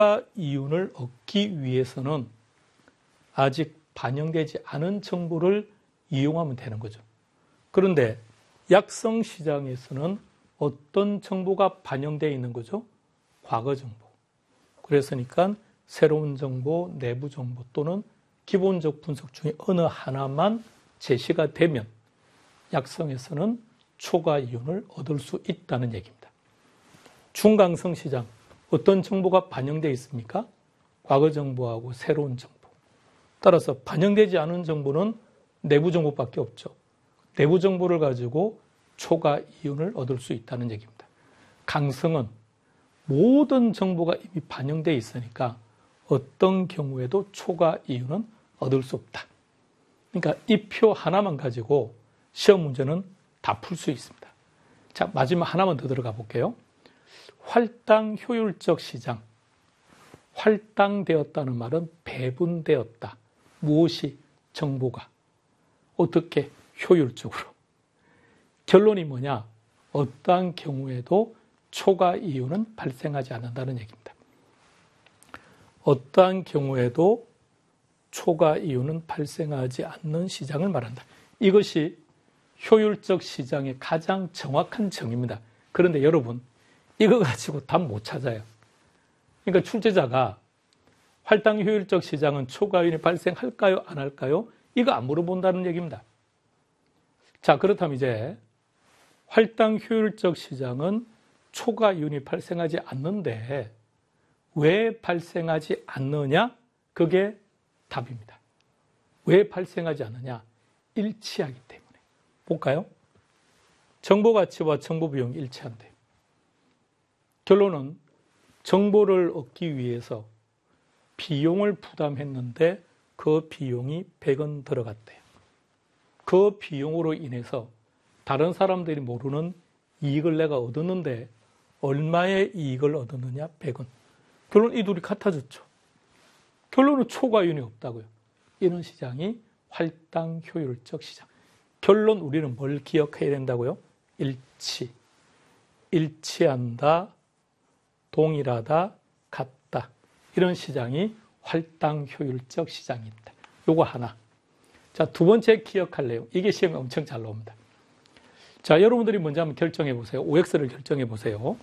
이윤을 얻기 위해서는 아직 반영되지 않은 정보를 이용하면 되는 거죠. 그런데 약성 시장에서는 어떤 정보가 반영되어 있는 거죠? 과거 정보. 그랬으니까 새로운 정보, 내부 정보 또는 기본적 분석 중에 어느 하나만 제시가 되면 약성에서는 초과 이윤을 얻을 수 있다는 얘기입니다. 중강성 시장, 어떤 정보가 반영되어 있습니까? 과거 정보하고 새로운 정보. 따라서 반영되지 않은 정보는 내부 정보밖에 없죠. 내부 정보를 가지고 초과 이윤을 얻을 수 있다는 얘기입니다. 강성은 모든 정보가 이미 반영되어 있으니까 어떤 경우에도 초과 이윤은 얻을 수 없다. 그러니까 이 표 하나만 가지고 시험 문제는 다 풀 수 있습니다. 자, 마지막 하나만 더 들어가 볼게요. 활당 효율적 시장. 활당되었다는 말은 배분되었다. 무엇이? 정보가. 어떻게? 효율적으로. 결론이 뭐냐? 어떠한 경우에도 초과 이윤은 발생하지 않는다는 얘기입니다. 어떠한 경우에도 초과 이윤은 발생하지 않는 시장을 말한다. 이것이 효율적 시장의 가장 정확한 정의입니다. 그런데 여러분, 이거 가지고 답 못 찾아요. 그러니까 출제자가 활당 효율적 시장은 초과 이윤이 발생할까요? 안 할까요? 이거 안 물어본다는 얘기입니다. 자, 그렇다면 이제 활당 효율적 시장은 초과 이윤이 발생하지 않는데 왜 발생하지 않느냐? 그게 답입니다. 왜 발생하지 않느냐? 일치하기 때문에. 볼까요? 정보 가치와 정보 비용이 일치한대요. 결론은 정보를 얻기 위해서 비용을 부담했는데 그 비용이 100원 들어갔대요. 그 비용으로 인해서 다른 사람들이 모르는 이익을 내가 얻었는데 얼마의 이익을 얻었느냐? 100원. 결론 이 둘이 같아졌죠. 결론은 초과 이윤이 없다고요. 이런 시장이 활당 효율적 시장. 결론 우리는 뭘 기억해야 된다고요? 일치. 일치한다, 동일하다, 같다. 이런 시장이 활당 효율적 시장입니다. 요거 하나. 자, 두 번째 기억할 내용. 이게 시험에 엄청 잘 나옵니다. 자, 여러분들이 먼저 한번 결정해 보세요. OX를 결정해 보세요.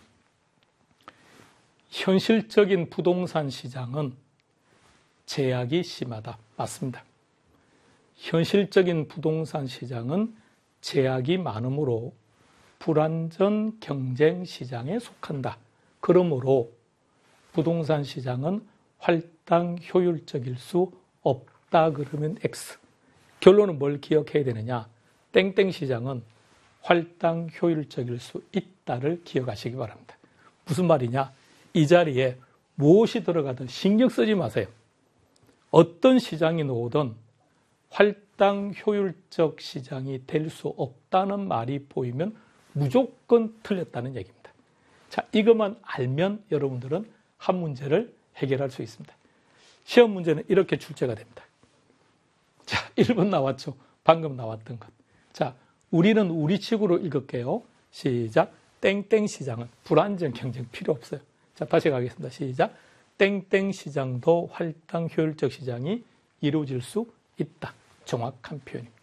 현실적인 부동산 시장은 제약이 심하다. 맞습니다. 현실적인 부동산 시장은 제약이 많으므로 불완전 경쟁 시장에 속한다. 그러므로 부동산 시장은 활당 효율적일 수 없다. 그러면 X. 결론은 뭘 기억해야 되느냐? 땡땡 시장은 활당 효율적일 수 있다를 기억하시기 바랍니다. 무슨 말이냐? 이 자리에 무엇이 들어가든 신경 쓰지 마세요. 어떤 시장이 나오든 활당 효율적 시장이 될 수 없다는 말이 보이면 무조건 틀렸다는 얘기입니다. 자, 이것만 알면 여러분들은 한 문제를 해결할 수 있습니다. 시험 문제는 이렇게 출제가 됩니다. 자, 1번 나왔죠? 방금 나왔던 것. 자, 우리는 우리 식으로 읽을게요. 시작. 땡땡 시장은 불완전 경쟁 필요 없어요. 자, 다시 가겠습니다. 시작. 땡땡 시장도 활당 효율적 시장이 이루어질 수 있다. 정확한 표현입니다.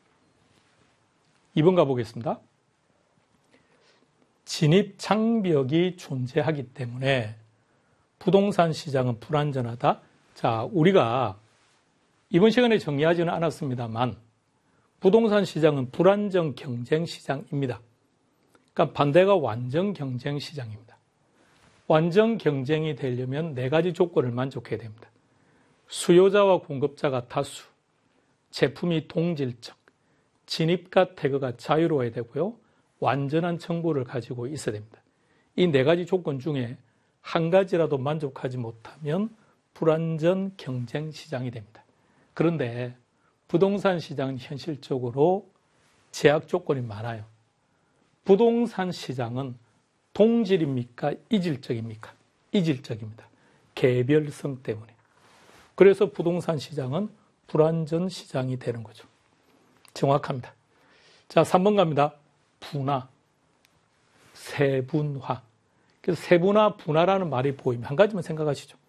2번 가보겠습니다. 진입 장벽이 존재하기 때문에 부동산 시장은 불완전하다. 자, 우리가 이번 시간에 정리하지는 않았습니다만 부동산 시장은 불완전 경쟁 시장입니다. 그러니까 반대가 완전 경쟁 시장입니다. 완전 경쟁이 되려면 네 가지 조건을 만족해야 됩니다. 수요자와 공급자가 다수, 제품이 동질적, 진입과 태거가 자유로워야 되고요. 완전한 정보를 가지고 있어야 됩니다. 이 네 가지 조건 중에 한 가지라도 만족하지 못하면 불완전 경쟁 시장이 됩니다. 그런데 부동산 시장은 현실적으로 제약 조건이 많아요. 부동산 시장은 동질입니까? 이질적입니까? 이질적입니다. 개별성 때문에. 그래서 부동산 시장은 불완전 시장이 되는 거죠. 정확합니다. 자, 3번 갑니다. 분화, 세분화. 그래서 세분화, 분화라는 말이 보이면 한 가지만 생각하시죠.